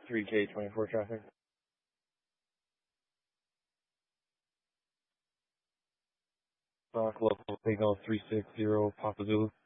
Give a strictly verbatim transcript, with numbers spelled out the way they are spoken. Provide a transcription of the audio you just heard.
three K twenty-four traffic. Stock local signal three six zero Papa Zulu.